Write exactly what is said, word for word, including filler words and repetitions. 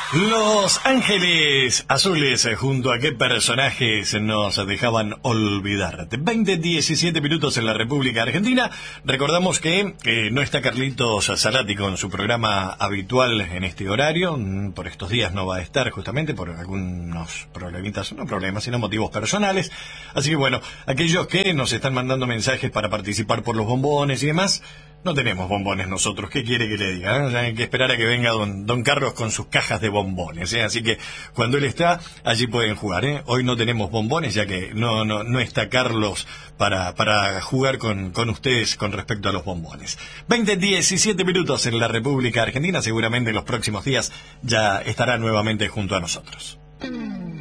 Los Ángeles Azules, eh, junto a qué personajes nos dejaban olvidar. veinte diecisiete minutos en la República Argentina. Recordamos que eh, no está Carlitos Zarati con su programa habitual en este horario. Por estos días no va a estar, justamente por algunos problemitas, no problemas, sino motivos personales. Así que bueno, aquellos que nos están mandando mensajes para participar por los bombones y demás, no tenemos bombones nosotros. ¿Qué quiere que le diga? ¿Eh? Hay que esperar a que venga don, don Carlos con sus cajas de bombones, ¿eh? Así que cuando él está, allí pueden jugar, ¿eh? Hoy no tenemos bombones, ya que no no no está Carlos para para jugar con, con ustedes con respecto a los bombones. veinte diecisiete minutos en la República Argentina. Seguramente en los próximos días ya estará nuevamente junto a nosotros.